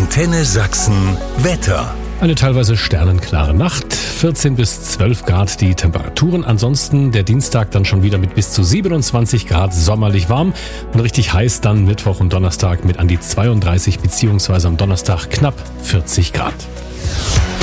Antenne Sachsen Wetter. Eine teilweise sternenklare Nacht, 14 bis 12 Grad die Temperaturen. Ansonsten der Dienstag dann schon wieder mit bis zu 27 Grad sommerlich warm und richtig heiß dann Mittwoch und Donnerstag mit an die 32 beziehungsweise am Donnerstag knapp 40 Grad.